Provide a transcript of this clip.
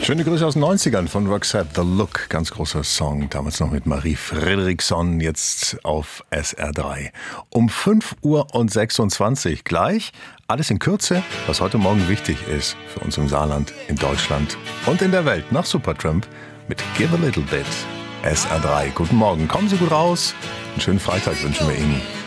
Schöne Grüße aus den 90ern von Roxette, The Look. Ganz großer Song, damals noch mit Marie Fredriksson, jetzt auf SR3. Um 5:26 Uhr gleich. Alles in Kürze, was heute Morgen wichtig ist für uns im Saarland, in Deutschland und in der Welt. Nach Supertramp mit Give a Little Bit. SR3, guten Morgen, kommen Sie gut raus. Einen schönen Freitag wünschen wir Ihnen.